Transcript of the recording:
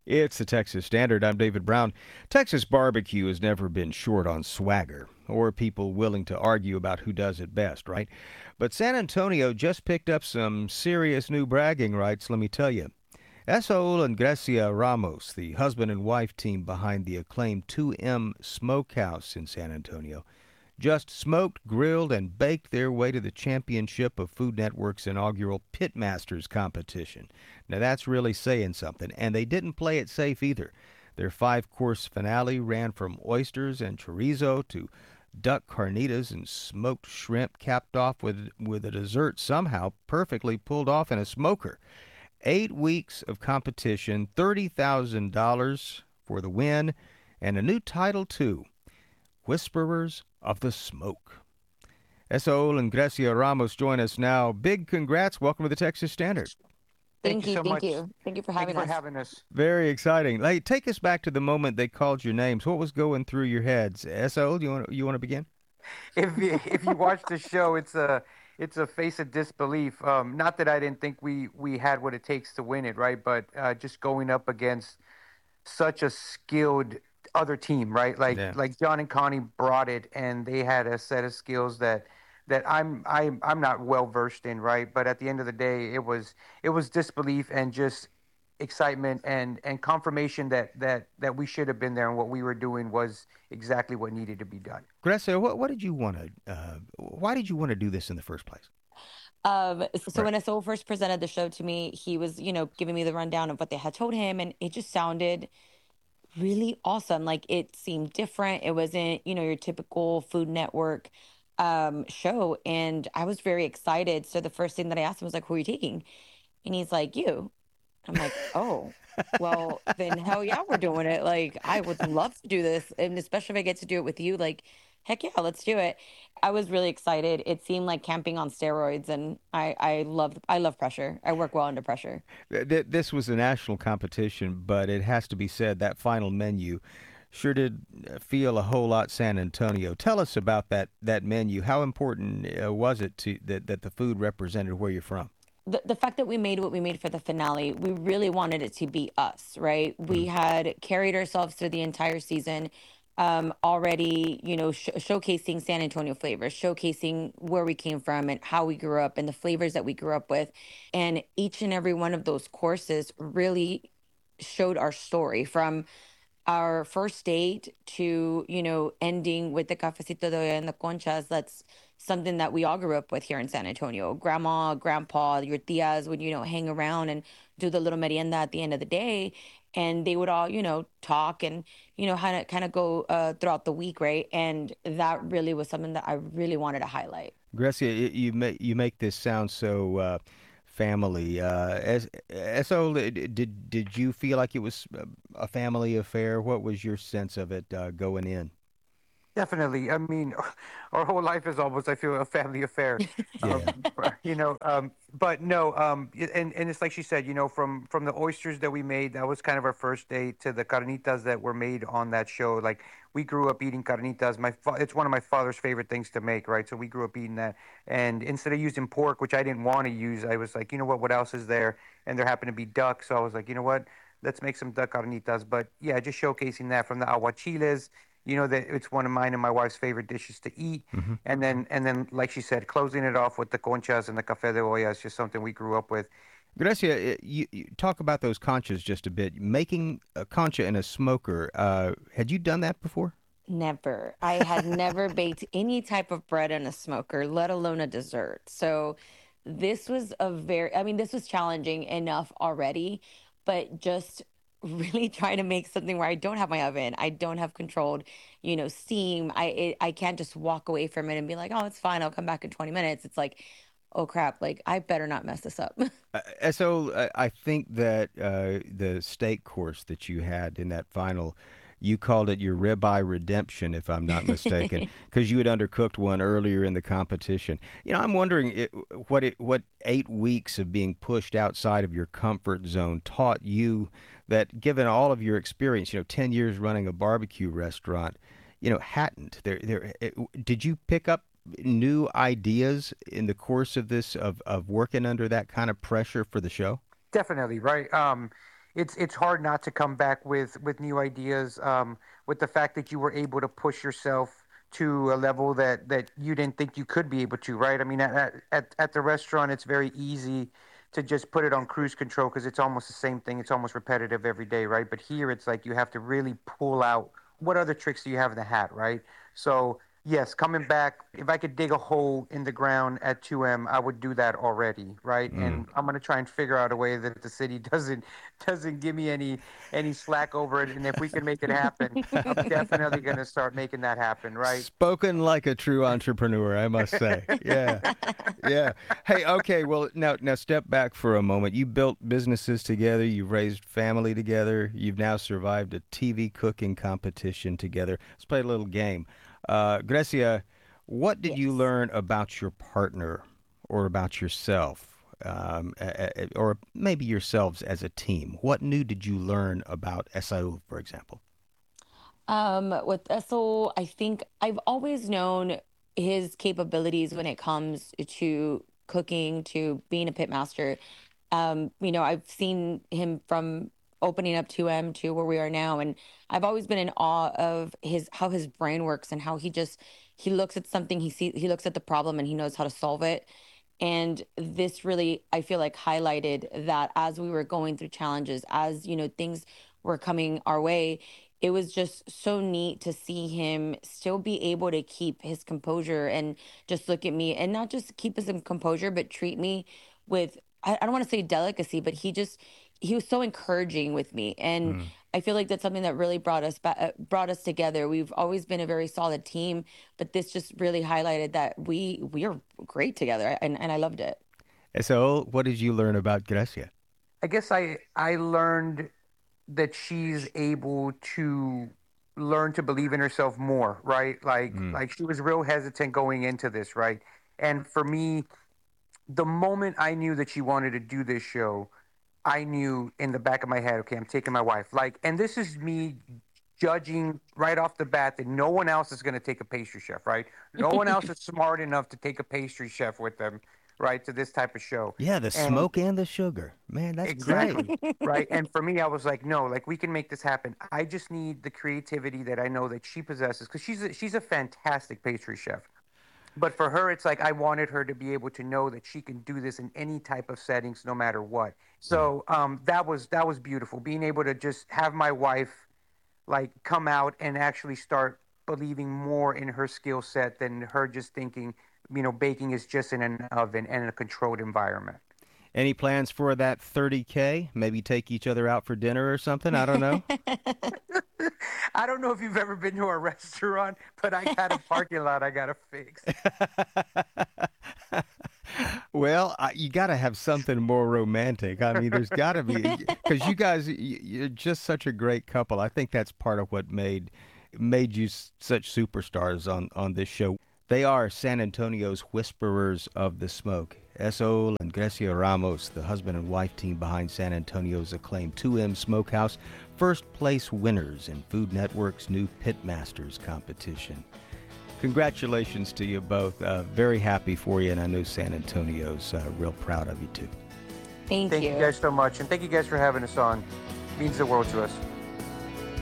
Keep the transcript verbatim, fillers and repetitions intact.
It's the Texas Standard. I'm David Brown. Texas barbecue has never been short on swagger or people willing to argue about who does it best, right? But San Antonio just picked up some serious new bragging rights, let me tell you. Esaul and Grecia Ramos, the husband and wife team behind the acclaimed two M Smokehouse in San Antonio, just smoked, grilled, and baked their way to the championship of Food Network's inaugural Pitmasters competition. Now that's really saying something, and they didn't play it safe either. Their five-course finale ran from oysters and chorizo to duck carnitas and smoked shrimp, capped off with, with a dessert somehow perfectly pulled off in a smoker. Eight weeks of competition, thirty thousand dollars for the win, and a new title, too. Whisperers of the Smoke. Esaul and Grecia Ramos join us now. Big congrats. Welcome to the Texas Standard. Thank, Thank you, you so thank much. you. Thank you for Thank having you us. for having us. Very exciting. Hey, take us back to the moment they called your names. What was going through your heads? Esaul, you want you want to begin? If you, if you watch the show, it's a it's a face of disbelief. Um, not that I didn't think we we had what it takes to win it, right? But uh, just going up against such a skilled other team, right? Like Yeah. like John and Connie brought it, and they had a set of skills that that I'm I'm I'm not well versed in, right? But at the end of the day, it was it was disbelief and just excitement and and confirmation that that that we should have been there, and what we were doing was exactly what needed to be done. Grecia, what, what did you want to, uh, why did you want to do this in the first place? Um, so Right. when Asul first presented the show to me, he was, you know, giving me the rundown of what they had told him, and it just sounded really awesome. Like it seemed different. It wasn't, you know, your typical Food Network um show, and I was very excited. So the first thing that I asked him was like, "Who are you taking?" And he's like, "You." I'm like, "Oh, well, then hell yeah, we're doing it. Like, I would love to do this. And especially if I get to do it with you, like, heck yeah, let's do it." I was really excited. It seemed like camping on steroids, and I, I love, I love pressure. I work well under pressure. Th- th- This was a national competition, but it has to be said that final menu sure did uh, feel a whole lot San Antonio. Tell us about that, that menu. How important uh, was it to that, that the food represented where you're from? The, the fact that we made what we made for the finale, we really wanted it to be us, right? We Mm. had carried ourselves through the entire season, um, already, you know, sh- showcasing San Antonio flavors, showcasing where we came from and how we grew up and the flavors that we grew up with. And each and every one of those courses really showed our story from our first date to, you know, ending with the cafecito de olla and the conchas. That's something that we all grew up with here in San Antonio. Grandma, grandpa, your tias would, you know, hang around and do the little merienda at the end of the day. And they would all, you know, talk and, you know, kind of kind of go uh, throughout the week, right? And that really was something that I really wanted to highlight. Grecia, y- you make you make this sound so uh, family. Uh, as so, did did you feel like it was uh, a family affair? What was your sense of it uh, going in? Definitely. I mean, our whole life is almost, I feel, a family affair. Yeah. Um, you know, um, but no, um, y- and and it's like she said, you know, from from the oysters that we made, that was kind of our first date, to the carnitas that were made on that show. Like we grew up eating carnitas. My fa- it's one of my father's favorite things to make, right? So we grew up eating that, and instead of using pork, which I didn't want to use, I was like, you know what, what else is there? And there happened to be duck, so I was like, you know what, let's make some duck carnitas. But yeah, just showcasing that from the aguachiles. You know that it's one of mine and my wife's favorite dishes to eat, Hmm. and then and then like she said, closing it off with the conchas and the café de olla is just something we grew up with. Grecia, uh, you, you talk about those conchas just a bit. Making a concha in a smoker. Uh, had you done that before? Never. I had never baked any type of bread in a smoker, let alone a dessert. So this was a very, I mean, this was challenging enough already, but just really trying to make something where I don't have my oven, I don't have controlled, you know, steam. I it, I can't just walk away from it and be like, oh, it's fine, I'll come back in twenty minutes. It's like, oh crap, like I better not mess this up. Uh, so uh, I think that uh, the steak course that you had in that final, you called it your ribeye redemption, if I'm not mistaken, because you had undercooked one earlier in the competition. You know, I'm wondering it, what it, what eight weeks of being pushed outside of your comfort zone taught you that, given all of your experience, you know, ten years running a barbecue restaurant, you know, hadn't there there it, did you pick up new ideas in the course of this of of working under that kind of pressure for the show? Definitely, right? Um, it's it's hard not to come back with with new ideas. Um, with the fact that you were able to push yourself to a level that that you didn't think you could be able to, right? I mean, at at, at the restaurant, it's very easy to just put it on cruise control because it's almost the same thing. It's almost repetitive every day, right? But here, it's like you have to really pull out what other tricks do you have in the hat, right? So yes, coming back, if I could dig a hole in the ground at two M, I would do that already, right? Mm. And I'm gonna try and figure out a way that the city doesn't doesn't give me any any slack over it. And if we can make it happen, I'm definitely gonna start making that happen, right? Spoken like a true entrepreneur, I must say. Yeah, yeah. Hey, okay. Well, now now step back for a moment. You built businesses together. You've raised family together. You've now survived a T V cooking competition together. Let's play a little game. Uh, Grecia, what did yes. you learn about your partner or about yourself, um, or maybe yourselves as a team? What new did you learn about Esaú, for example? Um, with Esaú, I think I've always known his capabilities when it comes to cooking, to being a pitmaster. Um, you know, I've seen him from opening up two M to where we are now, and I've always been in awe of his how his brain works and how he just he looks at something, he sees he looks at the problem and he knows how to solve it. And this really, I feel like, highlighted that as we were going through challenges, as you know, things were coming our way, it was just so neat to see him still be able to keep his composure and just look at me and not just keep his composure, but treat me with, I, I don't want to say delicacy, but he just he was so encouraging with me. And mm. I feel like that's something that really brought us back, brought us together. We've always been a very solid team, but this just really highlighted that we we are great together, and, and I loved it. So what did you learn about Grecia? I guess I I learned that she's able to learn to believe in herself more, right? Like mm. like she was real hesitant going into this, right? And for me, the moment I knew that she wanted to do this show, I knew in the back of my head, okay, I'm taking my wife. Like, and this is me judging right off the bat that no one else is going to take a pastry chef, right? No one else is smart enough to take a pastry chef with them, right, to this type of show. Yeah, the and, smoke and the sugar. Man, that's exactly, great. Right? And for me, I was like, no, like, we can make this happen. I just need the creativity that I know that she possesses, because she's a, she's a fantastic pastry chef. But for her, it's like I wanted her to be able to know that she can do this in any type of settings, no matter what. So um, that was that was beautiful. Being able to just have my wife like come out and actually start believing more in her skill set than her just thinking, you know, baking is just in an oven and in a controlled environment. Any plans for that thirty K? Maybe take each other out for dinner or something? I don't know. I don't know if you've ever been to a restaurant, but I got a parking lot I got to fix. Well, I, you got to have something more romantic. I mean, there's got to be, because you guys, you're just such a great couple. I think that's part of what made made you such superstars on, on this show. They are San Antonio's Whisperers of the Smoke. Esaú and Grecia Ramos, the husband and wife team behind San Antonio's acclaimed two M Smokehouse, first place winners in Food Network's new Pitmasters competition. Congratulations to you both. Uh, very happy for you, and I know San Antonio's uh, real proud of you too. Thank, thank you. Thank you guys so much, and thank you guys for having us on. It means the world to us.